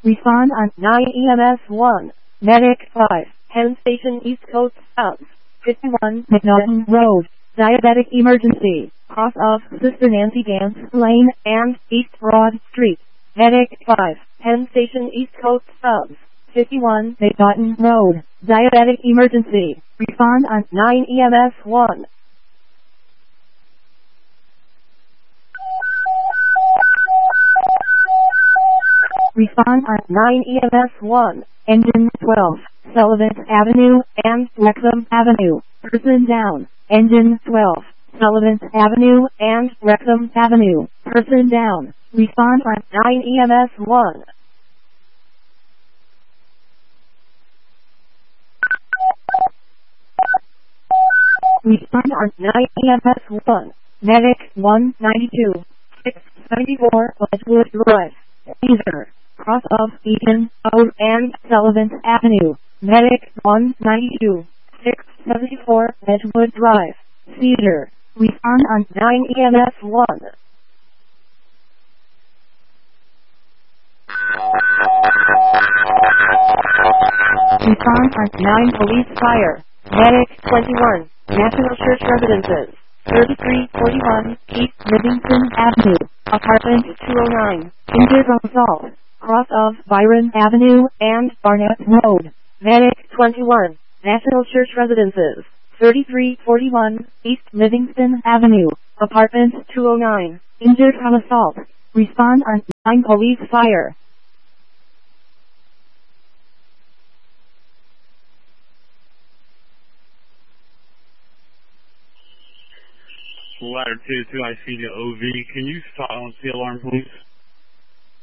Respond on 9 EMS 1. Medic 5. Penn Station East Coast South. 51 McNaughton Road. Diabetic emergency. Cross of Sister Nancy Gans Lane and East Broad Street. Medic 5. Penn Station East Coast South. 51 McNaughton Road. Diabetic emergency. Respond on 9 EMS 1. Respond on 9 EMS 1. Engine 12. Sullivan Avenue and Wrexham Avenue. Person down. Engine 12. Sullivan Avenue and Wrexham Avenue. Person down. Respond on 9 EMS 1. Respond on 9 EMS 1. Medic 192. 674 Wedgwood Drive. Either. Cross of Eaton Road and Sullivan Avenue. Medic 192. 674 Wedgwood Drive. Cedar. Respond on 9 EMS 1. Respond on 9 Police Fire. Medic 21. National Church Residences. 3341 East Livingston Avenue. Apartment 209. Injured from assault. Cross of Byron Avenue and Barnett Road. Medic 21. National Church Residences. 3341 East Livingston Avenue. Apartment 209. Injured from assault. Respond on 9 Police Fire. Ladder 2 to IC to OV. Can you silence the alarm, please?